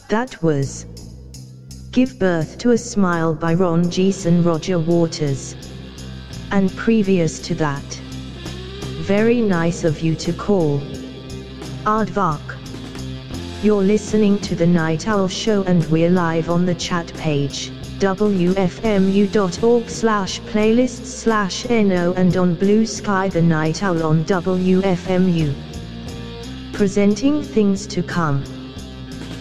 That was Give Birth to a Smile by Ron Geeson Roger Waters. And previous to that, Very Nice of You to Call Aardvark. You're listening to The Night Owl Show and we're live on the chat page, wfmu.org/playlists/no, and on Blue Sky The Night Owl on WFMU. Presenting things to come.